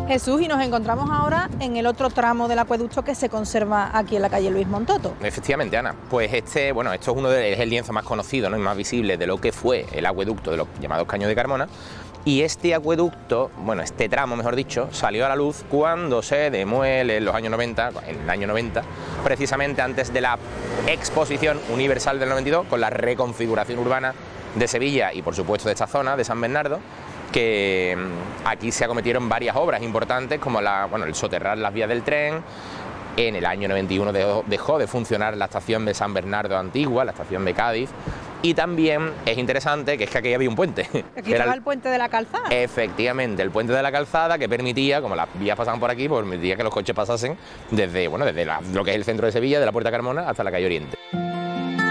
Jesús, y nos encontramos ahora en el otro tramo del acueducto que se conserva aquí en la calle Luis Montoto. Efectivamente, Ana. Pues esto es el lienzo más conocido, ¿no?, y más visible de lo que fue el acueducto de los llamados Caños de Carmona. Y este acueducto, este tramo, mejor dicho, salió a la luz cuando se demuele en los años 90, en el año 90, precisamente antes de la Exposición Universal del 92, con la reconfiguración urbana de Sevilla y, por supuesto, de esta zona, de San Bernardo, que aquí se acometieron varias obras importantes, como el soterrar las vías del tren. En el año 91 dejó de funcionar la estación de San Bernardo Antigua, la estación de Cádiz. Y también es interesante que es que aquí había un puente. Aquí estaba el puente de la Calzada. Efectivamente, el puente de la Calzada, que permitía, como las vías pasaban por aquí, pues permitía que los coches pasasen desde lo que es el centro de Sevilla, de la Puerta Carmona, hasta la calle Oriente.